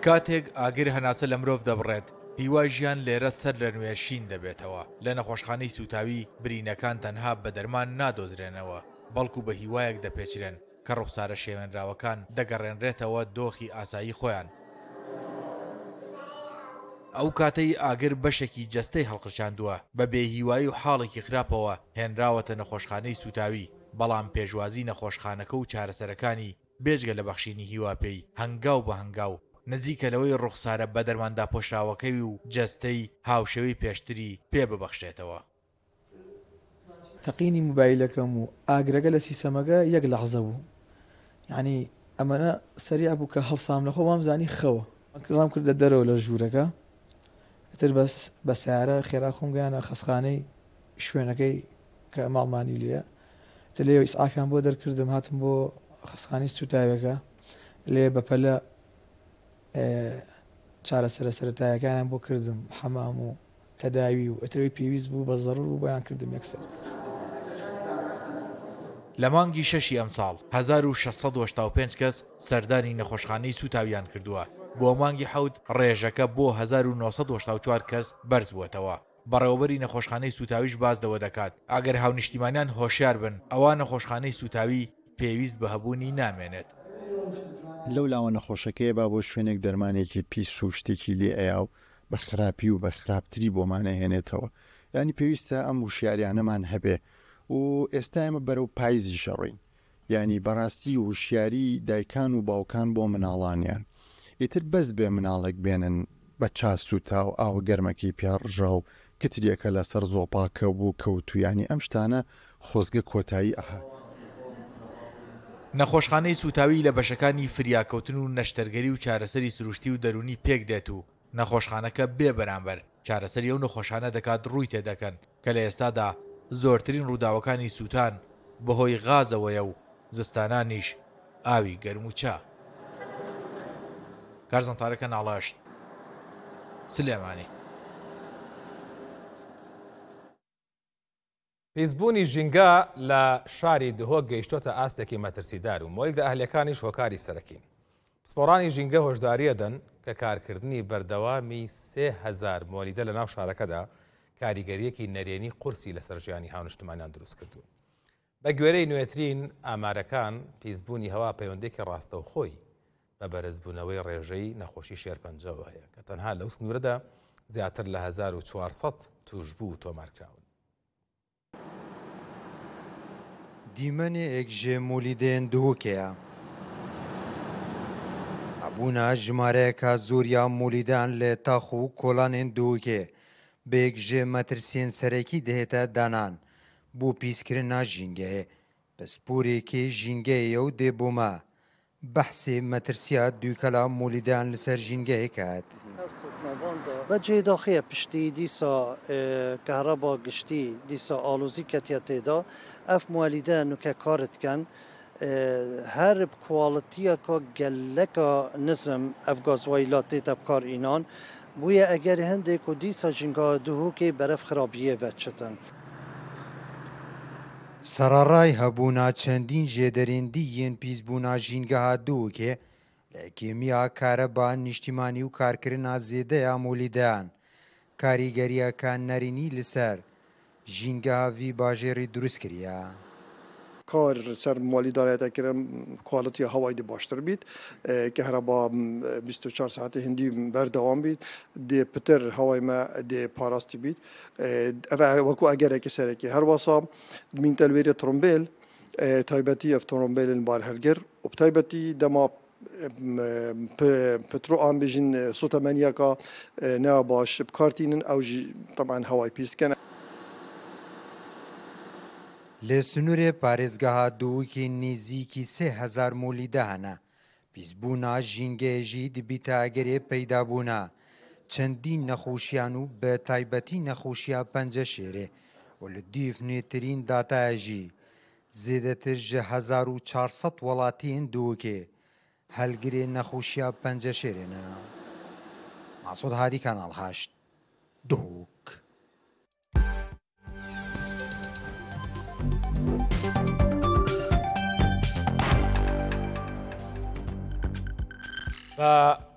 کاتێک ئاگر هەناسە لە مرۆڤ دەبڕێت هیوای ژیان لێرە سەر لە نوێشین دەبێتەوە لە نەخۆشخانەی سوتاوی برینەکان تەنها بە دەرمان نادۆزرێنەوە بەڵکو بە هیوایەک دەپێچرێن کە ڕوخسارە شێوێنراوەکان دەگەڕێنرێتەوە دۆخی ئاسایی خۆیان ئەو کاتەی ئاگر بەشێکی جەستەی هەڵقرچاندووە بە بێهیوایی و حاڵێکی خراپەوە هێنراوەتە نەخۆشخانەی سوتاوی بەڵام پێشوازی نەخۆشخانەکە و چارەسەرەکانی بێجگە لە بەخشینی هیواپێی هەنگاو بە هەنگاو نزیکە لەوەی ڕوخسارە بە دەرماندا پۆشراوەکەوی و جەستەی هاوشێوەی پێشتری پێ ببەخشێتەوە. تەقینی موبایلەکەم و ئاگرەکە لە سیسەمەکە یەک لەحزە بوو یعنی ئەمەە سەریع بوو کە هەڵسام لەخۆ وامزانی خەوە ڕام کردە دەرەوە لە ژوورەکە تر بەس بە سیارە خێرا خۆم گەیانە خەسخانەی شوێنەکەی کە ماڵمانی لێە لێ ئیسعافیان بۆ دەرکردم هاتم بۆ خەسخانەی سوتاوەکە لێ بەپەلە چارەسەرە سەرەتایەکانیان بۆ کردم حەمام و تەداوی و ئەترەوەی پێویست بوو بە زەڕور و بەیان کردم یەکسەر. لە مانگی شەشی ئەم ساڵ 1685 کەس سەردانی نەخۆشخانەی سوتاویان کردووە بۆ مانگی حەوت ڕێژەکە بۆ 1984 کەس بەرز بووەتەوە. بەڕێوەبەری نەخۆشخانەی سوتاویش بازدەوە دەکات ئەگەر هاونیشتیمانیان هۆشیار بن ئەوە نەخۆشخانەی سوتاوی پێویست بە هەبوونی نامێنێت. لەو لاوە نەخۆشەکەی با بۆ شوێنێک دەرمانێکی پیس و شتێکی لێ ئەیا و بە خراپی و بە خراپتری بۆمانە هێنێتەوە ینی پێویستە ئەم وشیاریانەمان هەبێ و ئێستا ئێمە بەرەو پاییزی شەڕین ینی بەڕاستی وشیاری دایکان و باوکان بۆ مناڵانیان ئیتر بەس بێ مناڵێک بێنن بە چاسووتا و ئاوە گەرمەکەی پیاڕژا و کتریەکە لەسەر زۆپاکە بوو کەوتویانی ئەم شتانە خۆزگە کۆتایی ئەهات. نەخۆشخانەی سوتاوی لە بەشەکانی فریاکەوتن و نەشتەرگەری و چارەسەری سروشتی و دەرونی پێک دێت و نەخۆشخانەکە بێ بەرامبەر چارەسەری ئەو نەخۆشانە دەکات ڕووی تێدەکەن کە لە ئێستادا زۆرترین ڕووداوەکانی سووتان بەهۆی غازەوەیە و زستانانیش ئاوی گەرم و چا. کارزانتارەکە ناڵاشت سلێمانی. پیسبوونی ژینگە لە شاری دهۆک گەیشتۆتە ئاستێکی مەترسیدار و مۆیل لە ئەهلەکانیش هۆکاری سەرەکین. پسپۆڕانی ژینگە هۆشداریە دەن کە کارکردنی بەردەوامی 3000 مۆلیدە لە ناو شارەکەدا کاریگەریەکی نەرێنی قورسی لەسەر ژیانی هاونیشتمانیان دروست کردو. بە گوێرەی نوێترین ئامارەکان پیسبوونی هەوا پەیوەندێکی ڕاستەوخۆی بە بەرزبوونەوەی ڕێژەی نەخۆشی شێرپەنجەوە هەیە کە تەنها لەو سنوورەدا زیاتر لە 1400 توشبوو تۆمارکراون. دیمەنێک ژێ مولیدێن دووکەیە ئەبوونا ژمارەیەکە زۆریان مولیدان لێ تاخ و کۆڵانێن دووکێ بێک ژێ مەترسێن سەرەکی دەهێتە دانان بۆ پیسکردنا ژینگەیە پسپورێکی ژینگەیە و دێبوومە بەحسێ مەترسیا دووکەلا مولیدان لەسەر ژینگەیە کات. بەجێ داخەیە پشتی دیسا کارەبا گشتی دیسا ئالۆزی کەتیە تێدا ئەف مولیدە نوکە کارتکەن هەر کوواڵەتیەکە گەلەکە نزم ئەف گازوایلات تێتە بکار ئینان بوویە ئەگەر هەندێک و دیسا ژینگا دووکێ بەرەف خراپیە ڤەتچتن. سەرەڕای هەبوونا چەندین ژێدەرێندی یەن پیسبوونا ژینگەها دووکێ لە کێمیا کارەبا نیشتیمانی و کارکردنا زێدەیە مولیدەیان کاریگەریەکە نەرینی لەسەر ژینگەهاوی باژێری دروست کردە. کار سەر موالیدارەتەکردن کوالەتی هەوای دی باشتر بیت کە هەرەبا 24 ساعتی هندی بەردەوام بیت دێ پتر هەوای مە دێ پاراستی بیت وەکو ئەگەرێکی سەرەکی هەروەسا من تەلوێری ترۆمبیل تایبەتی ئەف ترۆمبیلن بار هەلگر و تایبەتی دەما پترۆ ئان بێژین سوتەمەنیەکە نەوە باش بکارتینن ئەو طبعا هەوای پیسکەن. لە سنوورێ پارێزگەها دووکی نێزییکی 3000 مولیدە هەنە پیسبوونا ژینگەیەژی دبیتە ئەگەرێ پەیدابوونا چەندین نەخۆشیان و بە تایبەتی نەخۆشیە پەنجە شێرێ و لە دیف نوێترین داتایەژی زێدەتر ژە 1400 وڵاتیان دووکێ هەلگرێ نەخۆشیە پەنجە شێرێنە. ماسۆد هادی کاناڵ 8 دووک. و